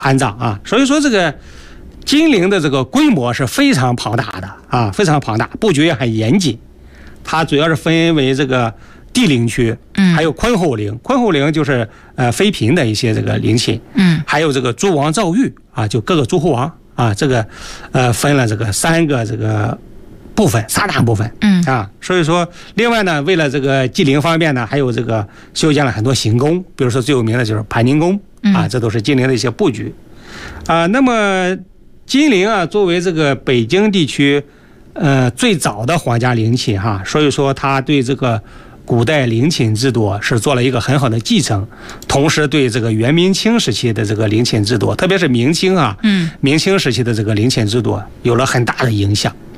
安葬啊。所以说这个金陵的这个规模是非常庞大的啊，非常庞大，布局也很严谨。它主要是分为这个帝陵区，还有坤后陵。坤后陵就是妃嫔的一些这个陵寝，还有这个诸王赵玉啊，就各个诸侯王啊，这个分了这个3个这个部分，3大部分，所以说另外呢，为了这个祭陵方面呢，还有这个修建了很多行宫，比如说最有名的就是盘宁宫啊，这都是金陵的一些布局啊。那么金陵啊，作为这个北京地区最早的皇家陵寝哈，所以说它对这个古代陵寝制度是做了一个很好的继承，同时对这个元明清时期的这个陵寝制度，特别是明清啊，明清时期的这个陵寝制度有了很大的影响。